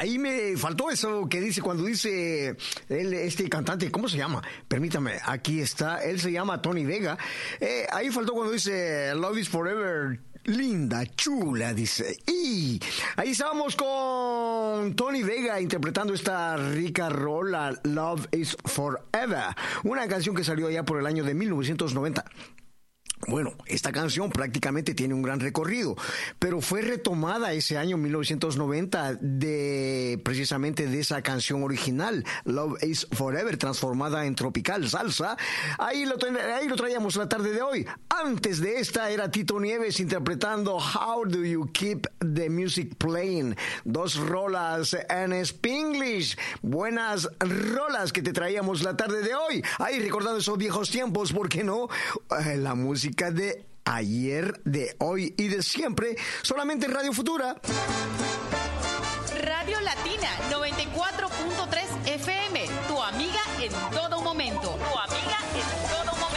ahí me faltó eso que dice, cuando dice este cantante, ¿cómo se llama? Permítame, aquí está, él se llama Tony Vega. Ahí faltó cuando dice Love is Forever. Linda, chula, dice. Y ahí estábamos con Tony Vega interpretando esta rica rola, Love is Forever, una canción que salió allá por el año de 1990. Bueno, esta canción prácticamente tiene un gran recorrido, pero fue retomada ese año 1990 precisamente de esa canción original, Love is Forever, transformada en tropical salsa. Ahí lo traíamos la tarde de hoy. Antes de esta era Tito Nieves interpretando How Do You Keep the Music Playing. Dos rolas en Spanglish. Buenas rolas que te traíamos la tarde de hoy. Ahí recordando esos viejos tiempos, ¿por qué no? La música de ayer, de hoy y de siempre, solamente en Radio Futura. Radio Latina 94.3 FM, tu amiga en todo momento. Tu amiga en todo momento.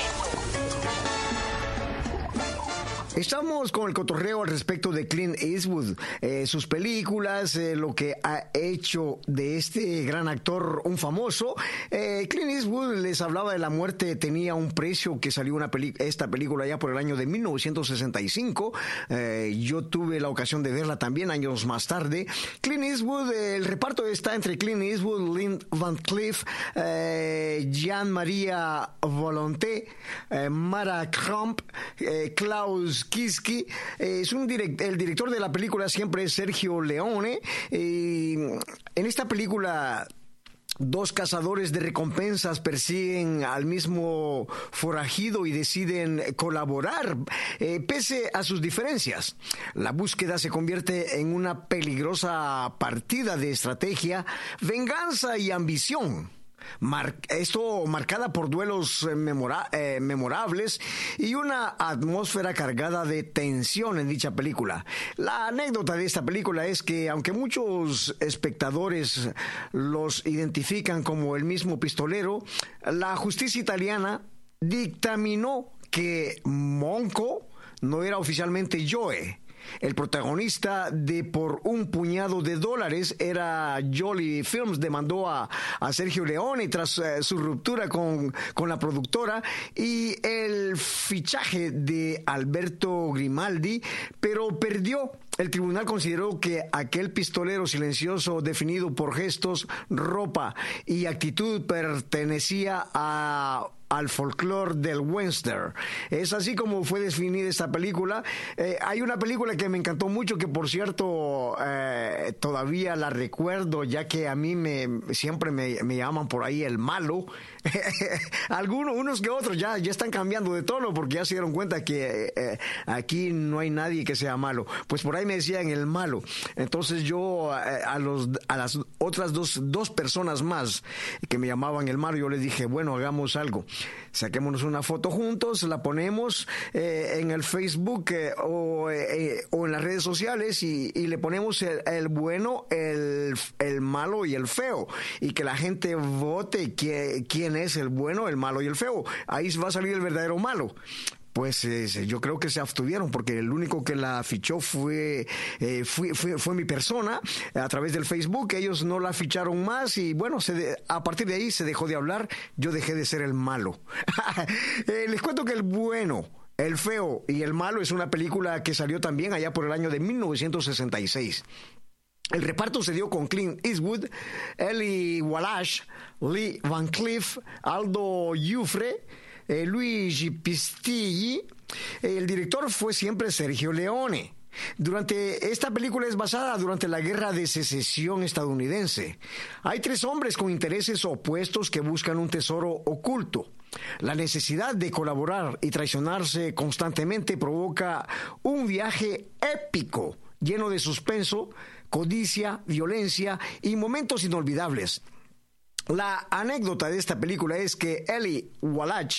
Estamos con el cotorreo al respecto de Clint Eastwood, sus películas, lo que ha hecho de este gran actor un famoso. Clint Eastwood les hablaba de la muerte, tenía un precio, que salió esta película ya por el año de 1965. Yo tuve la ocasión de verla también años más tarde. Clint Eastwood, el reparto está entre Clint Eastwood, Lynn Van Cleef, Jean-Marie Volonté, Mara Crump, Klaus Kinski. El director de la película siempre es Sergio Leone. En esta película, dos cazadores de recompensas persiguen al mismo forajido y deciden colaborar, pese a sus diferencias. La búsqueda se convierte en una peligrosa partida de estrategia, venganza y ambición. Esto marcada por duelos memorables y una atmósfera cargada de tensión en dicha película. La anécdota de esta película es que, aunque muchos espectadores los identifican como el mismo pistolero, la justicia italiana dictaminó que Monco no era oficialmente Joe. El protagonista de Por un puñado de dólares era Jolly Films, demandó a Sergio Leone tras su ruptura con la productora y el fichaje de Alberto Grimaldi, pero perdió. El tribunal consideró que aquel pistolero silencioso, definido por gestos, ropa y actitud, pertenecía al folclore del western. Es así como fue definida esta película. Hay una película que me encantó mucho, que por cierto todavía la recuerdo, ya que a mí siempre me llaman por ahí el malo. Unos que otros ya están cambiando de tono, porque ya se dieron cuenta que aquí no hay nadie que sea malo. Pues por ahí me decían el malo. Entonces yo a las otras dos personas más que me llamaban el malo, yo les dije, bueno, hagamos algo. Saquémonos una foto juntos, la ponemos en el Facebook o en las redes sociales y le ponemos el bueno, el malo y el feo, y que la gente vote quién es el bueno, el malo y el feo. Ahí va a salir el verdadero malo. Pues yo creo que se abstuvieron, porque el único que la fichó fue mi persona a través del Facebook. Ellos no la ficharon más y bueno, a partir de ahí se dejó de hablar. Yo dejé de ser el malo. Les cuento que el bueno, el feo y el malo es una película que salió también allá por el año de 1966. El reparto se dio con Clint Eastwood, Eli Wallach, Lee Van Cleef, Aldo Giuffre, Luigi Pistilli. El director fue siempre Sergio Leone. Esta película es basada durante la Guerra de Secesión estadounidense. Hay tres hombres con intereses opuestos que buscan un tesoro oculto. La necesidad de colaborar y traicionarse constantemente provoca un viaje épico, lleno de suspenso, codicia, violencia y momentos inolvidables. La anécdota de esta película es que Eli Wallach,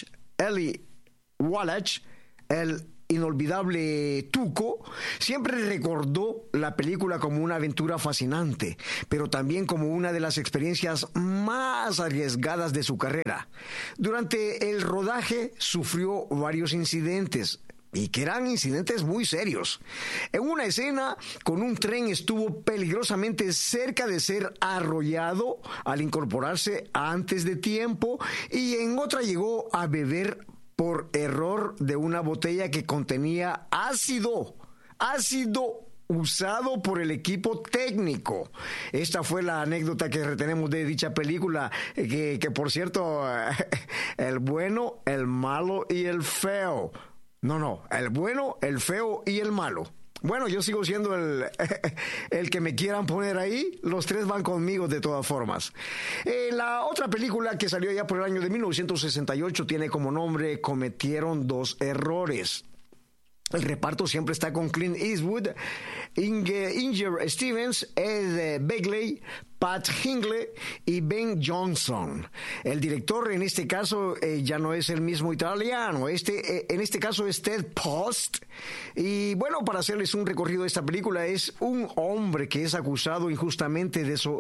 el inolvidable Tuco, siempre recordó la película como una aventura fascinante, pero también como una de las experiencias más arriesgadas de su carrera. Durante el rodaje sufrió varios incidentes, y que eran incidentes muy serios. En una escena con un tren estuvo peligrosamente cerca de ser arrollado al incorporarse antes de tiempo, y en otra llegó a beber por error de una botella que contenía ácido usado por el equipo técnico. Esta fue la anécdota que retenemos de dicha película, que por cierto, el bueno, el malo y el feo. No, el bueno, el feo y el malo. Bueno, yo sigo siendo el que me quieran poner ahí. Los tres van conmigo de todas formas. La otra película que salió ya por el año de 1968 tiene como nombre Cometieron dos errores. El reparto siempre está con Clint Eastwood, Inger Stevens, Ed Begley, Pat Hingle y Ben Johnson. El director en este caso ya no es el mismo italiano, en este caso es Ted Post. Y bueno, para hacerles un recorrido de esta película, es un hombre que es acusado injustamente de eso,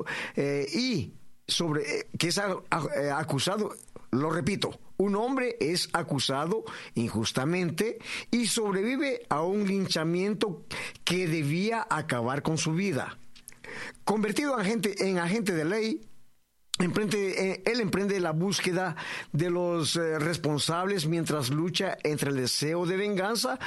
que es acusado, lo repito, un hombre es acusado injustamente y sobrevive a un linchamiento que debía acabar con su vida. Convertido en agente de ley, él emprende la búsqueda de los responsables mientras lucha entre el deseo de venganza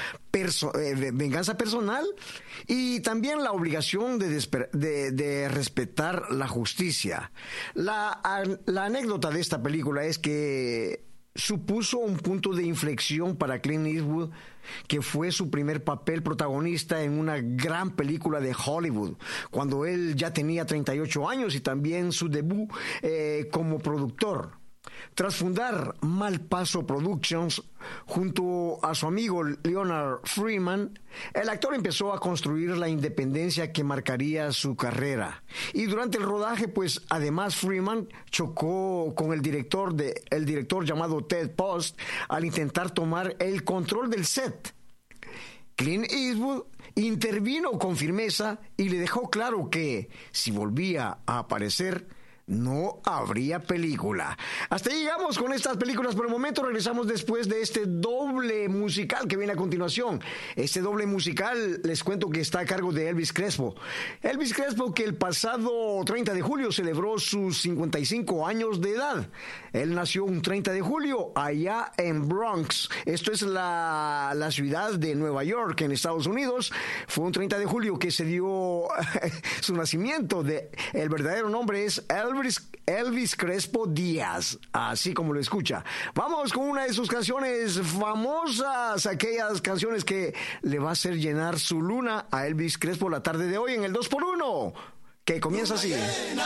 personal y también la obligación de respetar la justicia. La anécdota de esta película es que supuso un punto de inflexión para Clint Eastwood, que fue su primer papel protagonista en una gran película de Hollywood, cuando él ya tenía 38 años, y también su debut como productor. Tras fundar Malpaso Productions junto a su amigo Leonard Freeman, el actor empezó a construir la independencia que marcaría su carrera. Y durante el rodaje, pues además Freeman chocó con el director llamado Ted Post al intentar tomar el control del set. Clint Eastwood intervino con firmeza y le dejó claro que si volvía a aparecer, no habría película. Hasta ahí llegamos con estas películas por el momento. Regresamos después de este doble musical que viene a continuación. Este doble musical, les cuento que está a cargo de Elvis Crespo. Elvis Crespo, que el pasado 30 de julio celebró sus 55 años de edad. Él nació un 30 de julio allá en Bronx. Esto es la ciudad de Nueva York, en Estados Unidos. Fue un 30 de julio que se dio su nacimiento. El verdadero nombre es Elvis Crespo Díaz, así como lo escucha. Vamos con una de sus canciones famosas, aquellas canciones que le va a hacer llenar su luna a Elvis Crespo la tarde de hoy en el 2x1, que comienza así. Luna llena,